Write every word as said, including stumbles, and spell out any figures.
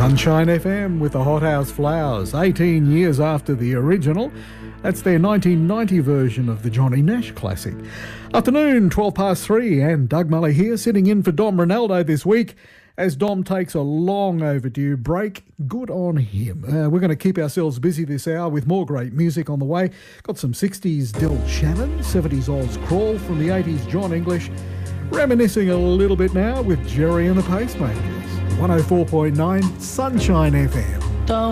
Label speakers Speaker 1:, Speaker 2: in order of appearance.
Speaker 1: Sunshine F M with the Hothouse Flowers, eighteen years after the original. That's their nineteen ninety version of the Johnny Nash classic. Afternoon, twelve past three, and Doug Muller here, sitting in for Dom Ronaldo this week as Dom takes a long overdue break. Good on him. Uh, we're going to keep ourselves busy this hour with more great music on the way. Got some sixties Del Shannon, seventies Oz Crawl, from the eighties John English, reminiscing a little bit now with Jerry and the Pacemakers. one oh four point nine Sunshine F M.
Speaker 2: Don't